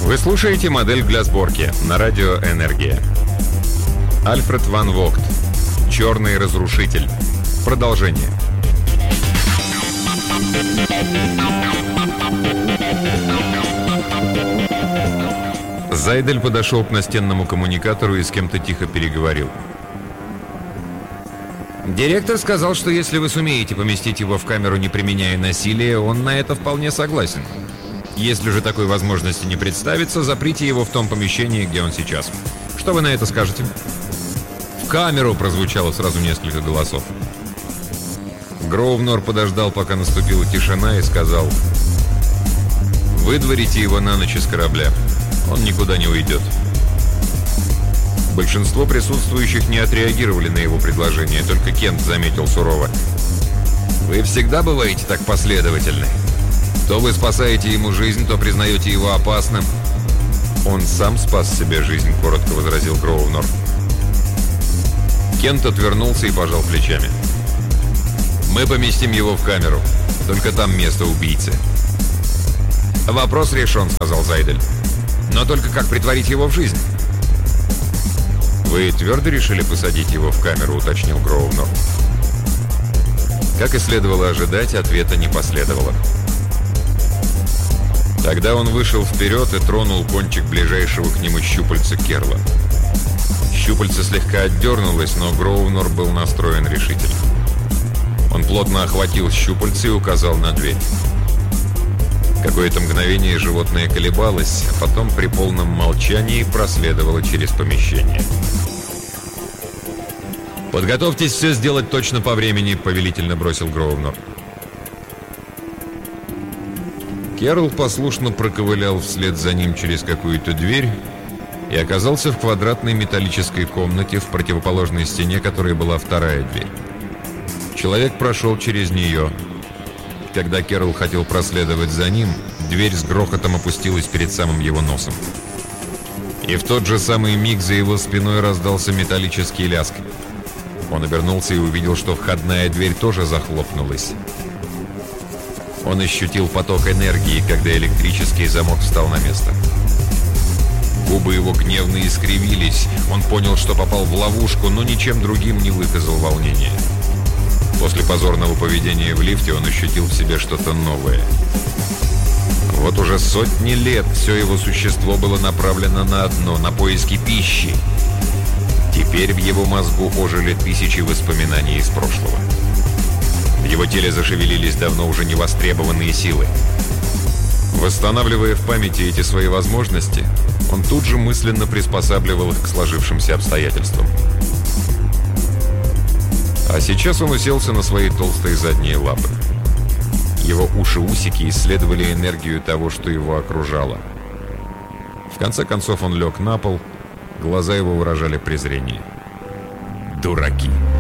Вы слушаете «Модель для сборки» на радио «Энергия». Альфред ван Вогт. «Черный разрушитель». Продолжение. Зайдель подошел к настенному коммуникатору и с кем-то тихо переговорил. «Директор сказал, что если вы сумеете поместить его в камеру, не применяя насилия, он на это вполне согласен. Если же такой возможности не представится, заприте его в том помещении, где он сейчас. Что вы на это скажете?» «В камеру!» — прозвучало сразу несколько голосов. Гроувнор подождал, пока наступила тишина, и сказал: «Выдворите его на ночь из корабля. Он никуда не уйдет». Большинство присутствующих не отреагировали на его предложение, только Кент заметил сурово: «Вы всегда бываете так последовательны. То вы спасаете ему жизнь, то признаете его опасным». «Он сам спас себе жизнь», — коротко возразил Гроувнор. Кент отвернулся и пожал плечами. «Мы поместим его в камеру. Только там место убийцы». «Вопрос решен», — сказал Зайдель. «Но только как притворить его в жизнь?» «Вы твердо решили посадить его в камеру?» — уточнил Гроувнор. Как и следовало ожидать, ответа не последовало. Тогда он вышел вперед и тронул кончик ближайшего к нему щупальца Керла. Щупальце слегка отдернулось, но Гроувнор был настроен решительно. Он плотно охватил щупальце и указал на дверь. Какое-то мгновение животное колебалось, а потом при полном молчании проследовало через помещение. «Подготовьтесь все сделать точно по времени», — повелительно бросил Гроувнор. Керл послушно проковылял вслед за ним через какую-то дверь и оказался в квадратной металлической комнате, в противоположной стене которой была вторая дверь. Человек прошел через нее. Когда Керл хотел проследовать за ним, дверь с грохотом опустилась перед самым его носом. И в тот же самый миг за его спиной раздался металлический лязг. Он обернулся и увидел, что входная дверь тоже захлопнулась. Он ощутил поток энергии, когда электрический замок встал на место. Губы его гневно искривились. Он понял, что попал в ловушку, но ничем другим не выказал волнения. После позорного поведения в лифте он ощутил в себе что-то новое. Вот уже сотни лет все его существо было направлено на одно — на поиски пищи. Теперь в его мозгу ожили тысячи воспоминаний из прошлого. В его теле зашевелились давно уже невостребованные силы. Восстанавливая в памяти эти свои возможности, он тут же мысленно приспосабливал их к сложившимся обстоятельствам. А сейчас он уселся на свои толстые задние лапы. Его уши-усики исследовали энергию того, что его окружало. В конце концов он лег на пол, глаза его выражали презрение. «Дураки!»